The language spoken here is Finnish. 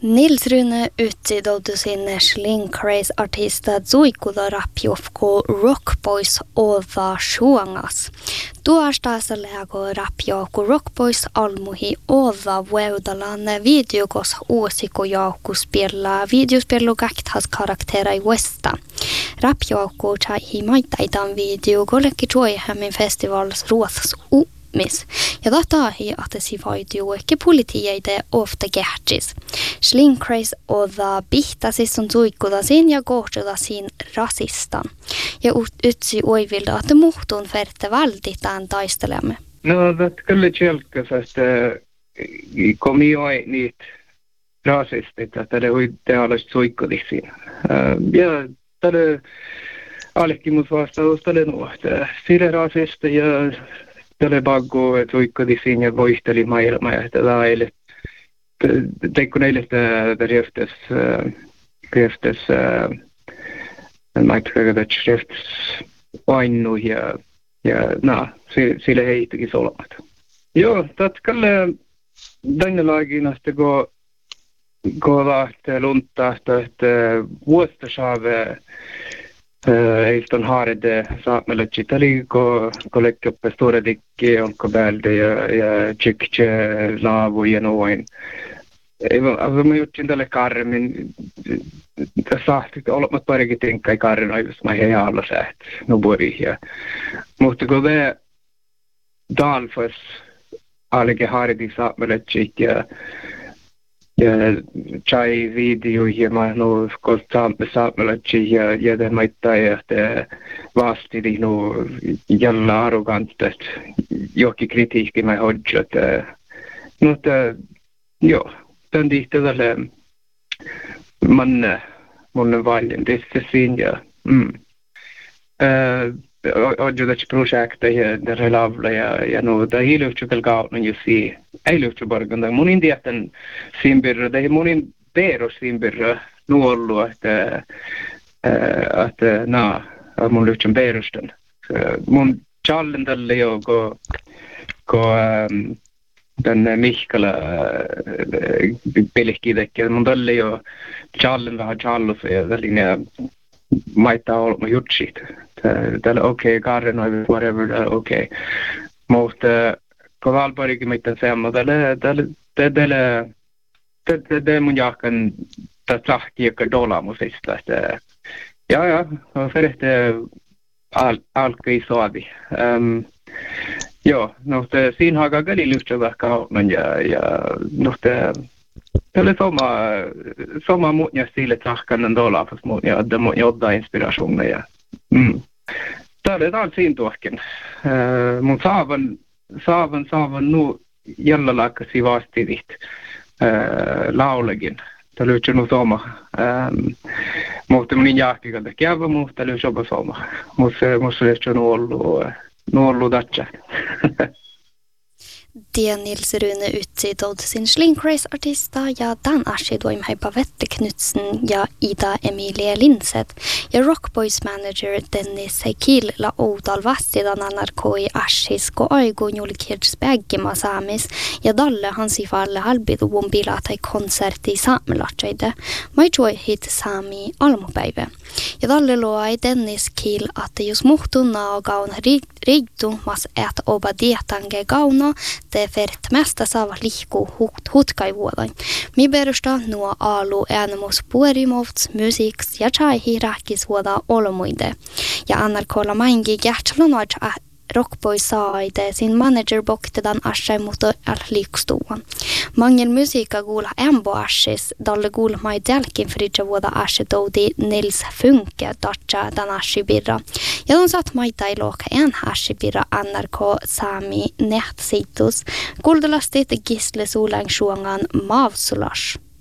Nils Rune utsidoutusin Sling Craze artista Zuikuda rapjofko Rock Boys ova shuangas. Tuostaasa leako rapjofko Rock Boys almuhi ova vuodalan videokos uusiko jaukuspilla videospillu kakthas karakterai Westa. Rapjofko chaihi maitaitan video kolekki Joyhammin festivals ruotsas Miss. Ja datahi att si video ikke politieide ofta gärtis. Sling Craze ova bihtasi sun Zuikuda sin ja kohtuda sin rasistan. Ja utsi oivilda att muhtun ferte valditaan taistelemme. No, det skulle kälkas att kom ju niit rasistit, että det uitte alas Zuikudisiin. Ja tälle alkimus vastaus tälle nuohta. Sille rasisti ja tälle baggo Zuikudisiin ja voisteli maailmaa ja tätä eilet. Teikko neille riftes mä tror att riftes ainu ja sille heittikin solmat. Joo, tatkalle tänne laaginasta gå lähte lunta että vuosta saave Eiston haaride saamelachi taliko kolekkiuppe stora dikki onko bälde ja tjykche laavu ja noin. Alltså mä juttin tälle karmin tässä olemat parikin tinkkai karina jos mä hei alla säht no bori ja mutta kun det dalfas alge haaridi saamelachi ja chai video ja mä no saamelachi ja den maittaa että vasti no jällä arrogant että jokin kritiikki mä hodjat mutta joo den dikte tälle monen valjen tässä siinä oggi projekta ja det lavla ja no det hiluftu kalgaun ju si ei luftu barganda monin diatan simbir det monin bero simbir nuollu että mun luftun berustan mun challendalle jo go den Mihkala pelkkiidekki mun tälle jo challenge vähän challus ja tällainen maittaa olla jutsit tällä okei karren or whatever okei mutta kovalparikin mitään semmo tällä mun jahkan tahti joka dolamusista että ja förrechte alkoi soadi joo no siinä haga gali lyfta kaunan ja no tälle sama muutja sille tahkan dolafas muutja että jodda inspirationen ja tälle taas siinä tuohken mun saavan nu jällä lakkasi vastivit laulegin tälle on sama mutta mun jahkikalta kävä mutta tälle on sama musta on ollut datcha. Det Nils Rune utsidod sin Sling Craze artista ja Dan Ashidoim heipa Vette Knutsen ja Ida Emilie Lindset ja Rock Boys manager Dennis Sekil la Odal vastidan NRK i Ashis ko aigo julkirts bäggema samis ja dalle hans i falle halbidu bombilata i konserti i samelatsaide mai joy hit sami almupäivä. Ja dalle loai Dennis Kill att just muhtunna och gaun rigtu mas et oba dietange gauna det fert mesta sava lihku hutkai vuodain. Mi perusta nuo alu äänemus puorimovts musiiks ja chaihi räkkis vuoda olomuide. Ja NRK-la maingi gärtsalon Rock Boys saaide sin manager boktedan Ashai mutta liikstuvan. Mangel musiikka kuulla embo Ashis dalle kuulla mai delkin fridja vuoda Ashi doudi Nils Funke datcha dan Ashi birra. Ja de satt maita i loka en Ashi birra NRK Sami Nehtsitus kuuldelastit Gisle Solang Shuangan Mavsulash.